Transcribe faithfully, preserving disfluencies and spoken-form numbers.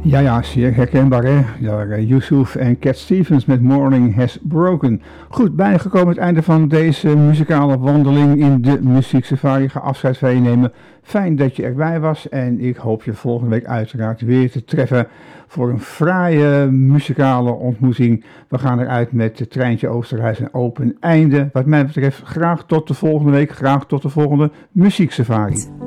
Ja, ja, zeer herkenbaar hè. Ja, uh, Yusuf en Cat Stevens met Morning Has Broken. Goed, bijna gekomen het einde van deze muzikale wandeling in de Muziek Safari. Ga afscheid van je nemen. Fijn dat je erbij was en ik hoop je volgende week uiteraard weer te treffen voor een fraaie muzikale ontmoeting. We gaan eruit met het Treintje Oosterhuis en Open Einde. Wat mij betreft graag tot de volgende week, graag tot de volgende Muziek Safari.